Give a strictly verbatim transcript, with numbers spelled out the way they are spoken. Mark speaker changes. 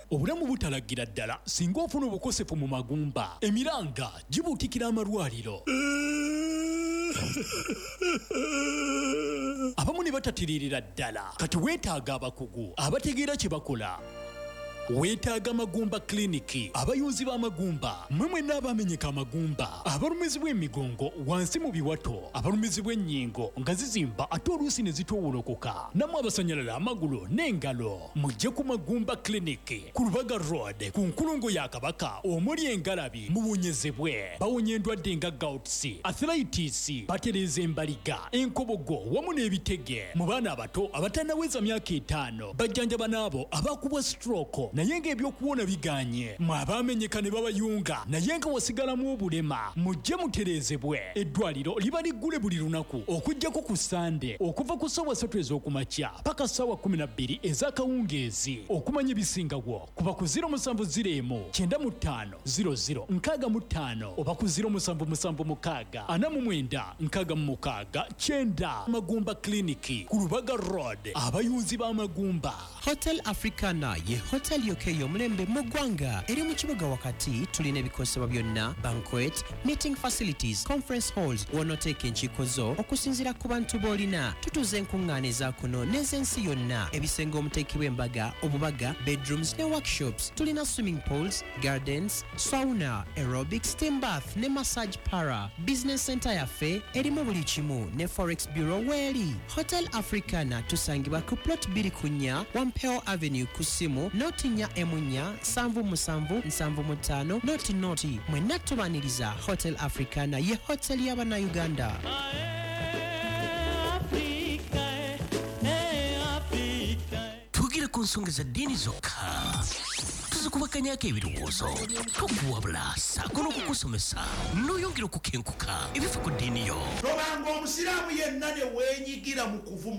Speaker 1: obulamu butalagira ddala singa ofuna obukosefu mu magumba emiranga gibuutikira amalwaliro abamu ne batatiririra ddala kati weetaaga abakugu abategeera kye bakola. Weetaaga Magumba Kliniki, abayunzi b'amagumba, mmwe mwenna abamenyeka amagumba, abalumizibwa emigongo wansi mu biwato, abalumizibwa ennyingo nga zizimba ate oluusi ne zitoowolokoka, nammwe abasanyalala amagulu n'engalo, mujje ku Magumba Kliniki ku Lubaga Road ku nkulungo ya Kabaka omuli engalabi muwonyezebwe. Bawonya endwadde nga gouts, arthritis, batereeza embaliga, enkobogo wamu n'ebitege. Mu baana abato abatannaweza myaka etaano bajjanjaba n'abo abakubwa stroke naye ng'ebyokuwona biganye. Mwe abamenyeka ne babayunga naye nga wasigalamu obulema mujje mutereezebwe. Eddwaliro liba liggule buli lunaku okuggyako ku Sande okuva ku ssaawa ssatu ez'okumakya paka ssaawa kkumi na bbiri ez'akawungeezi. Okumanya ebisingawo kuba ku ziro musanvu ziro emu kyenda mu ttaano ziro ziro nkaaga mu ttaano oba ku ziro musanvu musanvu mukaaga ana mu mwenda nkaaga mu mukaaga kyenda. Magumba Kliniki ku Lubaga Road, abayunzi b'amagumba.
Speaker 2: Hotel Africana ye hotel yokeyo omulembe mu ggwanga eri mu kibuga wakati. Tulina ebikosebwa byonna: banquet, meeting facilities, conference halls w'onooteeka enkiiko zo okusinziira ku bantu b'olina. Tutuuza enkuŋŋaana eza kuno n'ez'ensi yonna, ebisenge omuteekebwa embaga, obubaga, bedrooms ne workshops. Tulina swimming pools, gardens, sauna, aerobic, steam bath ne massage para. Business center yaffe erimu buli kimu ne forex bureau weeri. Hotel Africana tusangibwa ku plot bbiri ku nnya Wampeo Avenue ku simu notinya emunya sanvu musanvu nsanvu mutaano noti noti. Mwenna tubaniriza Hotel Africana ye hotel y'Abannayuganda. Tugira ku nsonga za ddiini zokka, tuzikubakanyako ebirowoozo, tukuwabula ssaako n'okukusomesa n'oyongera okukenkuka ebifa ku ddiini yo.
Speaker 3: Tobanga omusiraamu yenna ne weenyigira mu kuvu